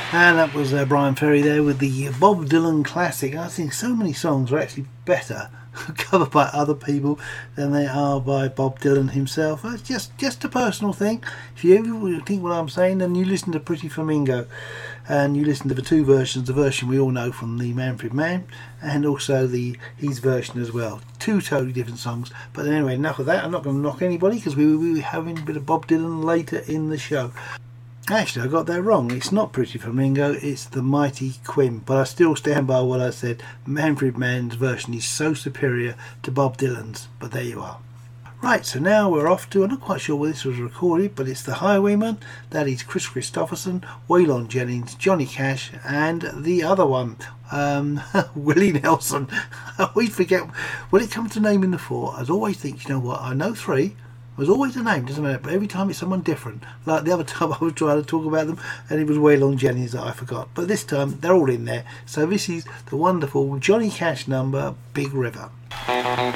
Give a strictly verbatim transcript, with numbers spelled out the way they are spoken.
And that was uh, Brian Ferry there with the Bob Dylan classic. I think so many songs are actually better covered by other people than they are by Bob Dylan himself. It's just, just a personal thing. If you ever think what I'm saying, then you listen to Pretty Flamingo and you listen to the two versions, the version we all know from the Manfred Mann and also the his version as well. Two totally different songs. But anyway, enough of that. I'm not going to knock anybody because we will be having a bit of Bob Dylan later in the show. Actually, I got that wrong. It's not Pretty Flamingo, it's The Mighty Quinn. But I still stand by what I said. Manfred Mann's version is so superior to Bob Dylan's. But there you are. Right, so now we're off to, I'm not quite sure where this was recorded, but it's The Highwayman. That is Chris Christopherson, Waylon Jennings, Johnny Cash, and the other one, um, Willie Nelson. We forget, when it comes to naming the four, I always think, you know what, I know three. There's always a name, doesn't matter, but every time it's someone different. Like the other time I was trying to talk about them and it was Waylon Jennings that I forgot. But this time they're all in there. So this is the wonderful Johnny Cash number, Big River. Thank